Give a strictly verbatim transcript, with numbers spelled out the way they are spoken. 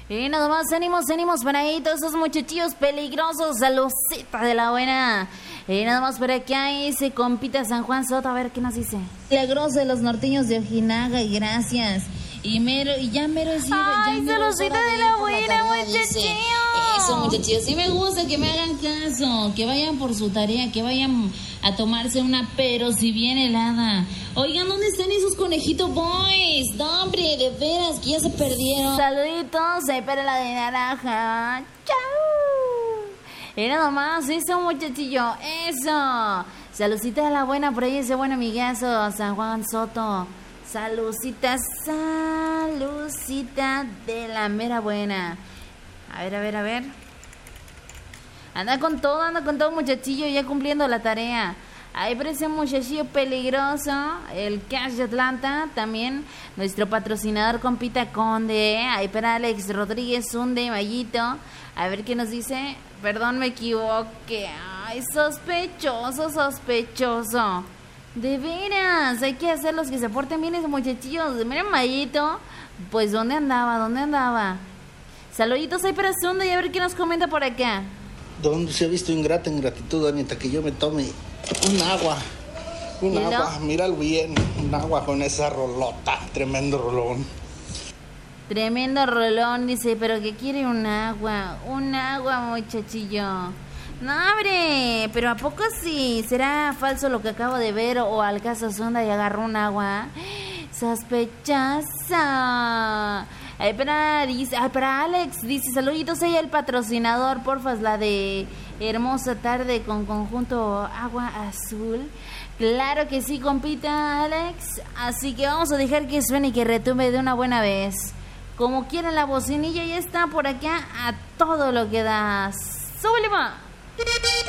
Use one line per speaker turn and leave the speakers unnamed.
Y nada más, ánimos, ánimos para ahí, todos esos muchachillos peligrosos, saludcita de la buena. Y nada más por aquí hay ese compita San Juan Soto, a ver qué nos dice.
Milagroso de los norteños de Ojinaga, y gracias. Y mero, y ya mero es
Ay, saludcita de la buena, muchachillos.
Eso, muchachillos, sí me gusta que me hagan caso, que vayan por su tarea, que vayan a tomarse una pero si bien helada. Oigan, ¿dónde están esos conejitos boys? No, hombre, de veras, que ya se perdieron.
Saluditos, ahí para la de naranja. Chau. Y nada más, eso, muchachillo, eso. Saludcita de la buena, por ahí ese buen amigazo, San Juan Soto. Saludcita, saludcita de la mera buena. A ver, a ver, a ver. Anda con todo, anda con todo, muchachillo, ya cumpliendo la tarea. Ahí por ese muchachillo peligroso, el Cash de Atlanta, también nuestro patrocinador compita Conde. Ahí para Alex Rodríguez, Unde, Mayito. A ver qué nos dice. Perdón, me equivoqué. Ay, sospechoso, sospechoso. De veras, hay que hacerlos que se porten bien esos muchachillos. Miren, Mayito, pues ¿dónde andaba? ¿Dónde andaba? Saluditos ahí para Zunda y a ver qué nos comenta por acá.
¿Dónde se ha visto ingrata ingratitud, Anita? Que yo me tome un agua. Un
¿Mira?
agua, míralo bien. Un agua con esa rolota. Tremendo rolón.
Tremendo rolón, dice, pero que quiere un agua. Un agua, muchachillo. No, hombre, pero ¿a poco sí? ¿Será falso lo que acabo de ver o al caso Zunda y agarró un agua? Sospechosa. Ay, para, dice, ay, para Alex, dice, saluditos ahí el patrocinador, porfas, la de Hermosa Tarde con conjunto Agua Azul. Claro que sí, compita Alex. Así que vamos a dejar que suene y que retumbe de una buena vez. Como quieran, la bocinilla ya está por acá a todo lo que das. ¡Súbele, ma!